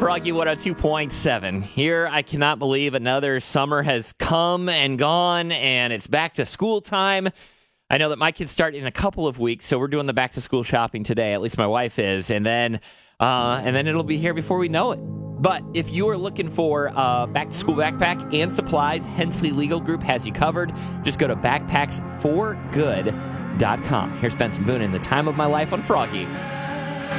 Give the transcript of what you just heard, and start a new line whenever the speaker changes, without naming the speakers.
Froggy 102.7. Here, I cannot believe another summer has come and gone, and it's back to school time. I know that my kids start in a couple of weeks, so we're doing the back to school shopping today. At least my wife is, and then it'll be here before we know it. But if you are looking for a back to school backpack and supplies, Hensley Legal Group has you covered. Just go to backpacksforgood.com. Here's Benson Boone in The Time of My Life on Froggy